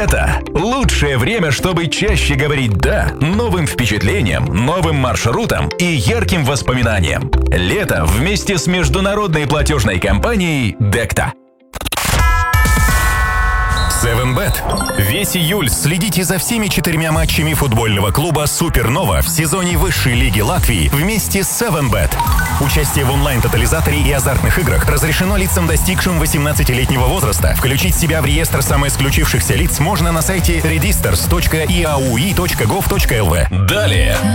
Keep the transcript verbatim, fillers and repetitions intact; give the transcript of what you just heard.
Лето – лучшее время, чтобы чаще говорить «да» новым впечатлениям, новым маршрутам и ярким воспоминаниям. Лето вместе с международной платежной компанией Декта. севен бет. Весь июль следите за всеми четырьмя матчами футбольного клуба «Супернова» в сезоне высшей лиги Латвии вместе с севен бет. Участие в онлайн-тотализаторе и азартных играх разрешено лицам, достигшим восемнадцатилетнего возраста. Включить себя в реестр самоисключившихся лиц можно на сайте redisters точка и эй ю и точка гов точка эл ви. Далее.